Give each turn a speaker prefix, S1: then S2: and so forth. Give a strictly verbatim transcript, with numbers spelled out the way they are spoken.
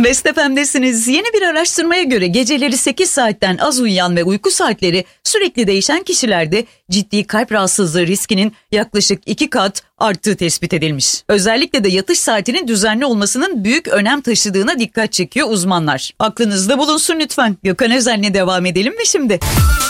S1: Best F M'desiniz. Yeni bir araştırmaya göre geceleri sekiz saatten az uyuyan ve uyku saatleri sürekli değişen kişilerde ciddi kalp rahatsızlığı riskinin yaklaşık iki kat arttığı tespit edilmiş. Özellikle de yatış saatinin düzenli olmasının büyük önem taşıdığına dikkat çekiyor uzmanlar. Aklınızda bulunsun lütfen. Gökhan Özen'le devam edelim mi şimdi?